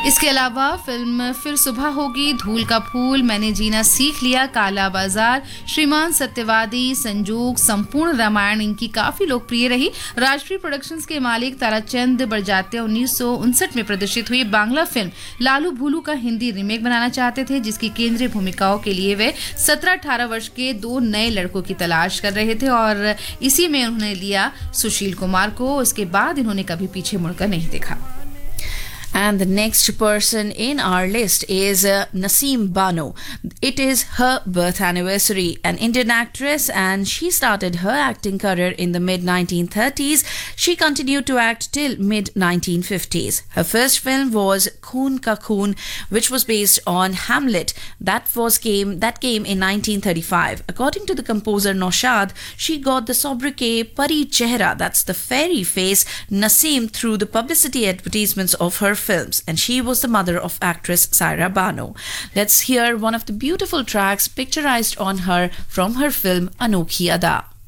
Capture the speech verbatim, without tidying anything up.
इसके अलावा फिल्म फिर सुबह होगी, धूल का फूल, मैंने जीना सीख लिया, काला बाजार, श्रीमान सत्यवादी, संजोग, संपूर्ण रामायण इनकी काफी लोकप्रिय रही। राष्ट्रीय प्रोडक्शंस के मालिक ताराचंद बड़जात्या उन्नीस सौ उनसठ में प्रदर्शित हुई बांग्ला फिल्म लालू भूलू का हिंदी रीमेक बनाना चाहते थे, जिसकी केंद्रीय भूमिकाओं के लिए वे सत्रह अठारह वर्ष के दो नए लड़कों की तलाश कर रहे थे और इसी में उन्होंने लिया सुशील कुमार को। उसके बाद इन्होंने कभी पीछे मुड़कर नहीं देखा। And the next person in our list is uh, Naseem Bano. It is her birth anniversary, an Indian actress, and she started her acting career in the mid nineteen thirties. She continued to act till mid nineteen fifties. Her first film was Khoon Ka Khoon, which was based on Hamlet. That was came that came in nineteen thirty-five. According to the composer Naushad, she got the sobriquet Pari Chehra, that's the fairy face, Naseem through the publicity advertisements of her films, and she was the mother of actress Saira Bano. Let's hear one of the beautiful tracks picturized on her from her film Anokhi Ada.